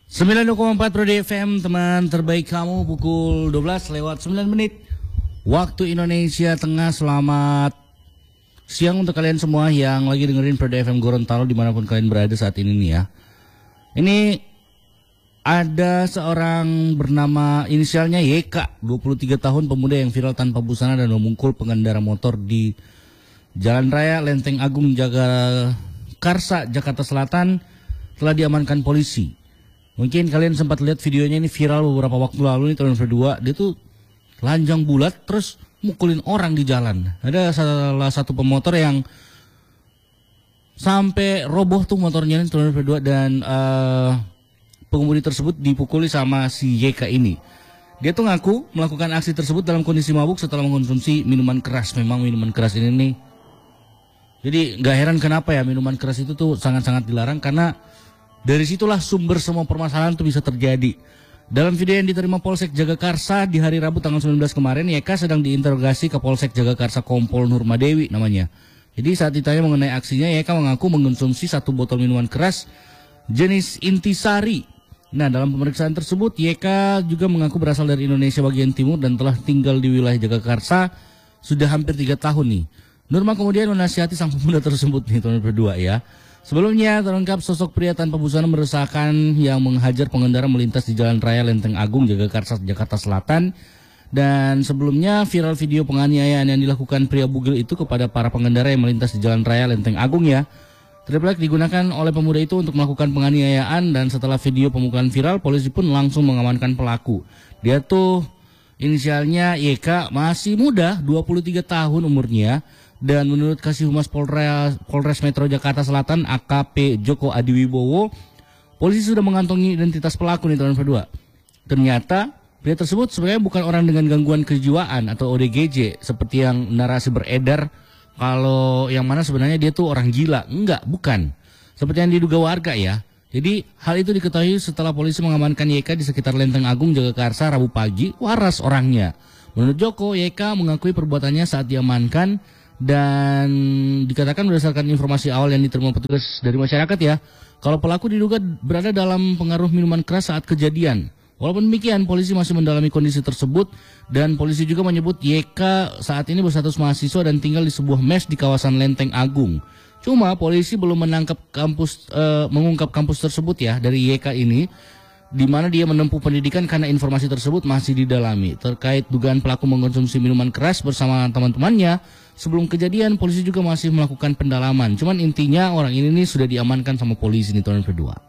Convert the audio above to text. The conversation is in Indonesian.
92,4 Pro FM, teman terbaik kamu, pukul 12 lewat 9 menit waktu Indonesia Tengah. Selamat siang untuk kalian semua yang lagi dengerin Pro FM Gorontalo dimanapun kalian berada saat ini nih ya. Ini ada seorang bernama inisialnya YK, 23 tahun, pemuda yang viral tanpa busana dan memukul pengendara motor di Jalan Raya Lenteng Agung Jagakarsa, Jakarta Selatan, telah diamankan polisi. Mungkin kalian sempat lihat videonya, ini viral beberapa waktu lalu nih, tahun kedua. Dia tuh telanjang bulat terus mukulin orang di jalan. Ada salah satu pemotor yang sampai roboh tuh motornya ini, tahun kedua, dan pengemudi tersebut dipukuli sama si YK ini. Dia tuh ngaku melakukan aksi tersebut dalam kondisi mabuk setelah mengkonsumsi minuman keras. Memang minuman keras ini nih, jadi gak heran kenapa ya minuman keras itu tuh sangat-sangat dilarang, karena dari situlah sumber semua permasalahan itu bisa terjadi. Dalam video yang diterima Polsek Jagakarsa di hari Rabu tanggal 19 kemarin, YK sedang diinterogasi ke Polsek Jagakarsa Kompol Nurmadewi namanya. Jadi saat ditanya mengenai aksinya, YK mengaku mengkonsumsi 1 botol minuman keras jenis Intisari. Nah, dalam pemeriksaan tersebut, YK juga mengaku berasal dari Indonesia bagian timur dan telah tinggal di wilayah Jagakarsa sudah hampir 3 tahun nih. Nurma kemudian menasihati sang pemuda tersebut nih, tahun berdua ya. Sebelumnya terungkap sosok pria tanpa busana meresahkan yang menghajar pengendara melintas di Jalan Raya Lenteng Agung Jagakarsa, Jakarta Selatan. Dan sebelumnya viral video penganiayaan yang dilakukan pria bugil itu kepada para pengendara yang melintas di Jalan Raya Lenteng Agung ya. Triplek digunakan oleh pemuda itu untuk melakukan penganiayaan, dan setelah video pemukulan viral, polisi pun langsung mengamankan pelaku. Dia tuh inisialnya YK, masih muda, 23 tahun umurnya. Dan menurut Kasih Humas Polres Metro Jakarta Selatan AKP Joko Adiwibowo, polisi sudah mengantongi identitas pelaku nih, tahun kedua. Ternyata pria tersebut sebenarnya bukan orang dengan gangguan kejiwaan atau ODGJ seperti yang narasi beredar, kalau yang mana sebenarnya dia tuh orang gila. Enggak, bukan seperti yang diduga warga ya. Jadi hal itu diketahui setelah polisi mengamankan YK di sekitar Lenteng Agung Jagakarsa Rabu pagi. Waras orangnya. Menurut Joko, YK mengakui perbuatannya saat diamankan, dan dikatakan berdasarkan informasi awal yang diterima petugas dari masyarakat ya, kalau pelaku diduga berada dalam pengaruh minuman keras saat kejadian. Walaupun demikian, polisi masih mendalami kondisi tersebut, dan polisi juga menyebut YK saat ini berstatus mahasiswa dan tinggal di sebuah mes di kawasan Lenteng Agung. Cuma polisi belum mengungkap kampus tersebut ya dari YK ini, di mana dia menempuh pendidikan, karena informasi tersebut masih didalami. Terkait dugaan pelaku mengkonsumsi minuman keras bersama teman-temannya sebelum kejadian, polisi juga masih melakukan pendalaman. Cuman intinya orang ini nih sudah diamankan sama polisi nih, tahun kedua.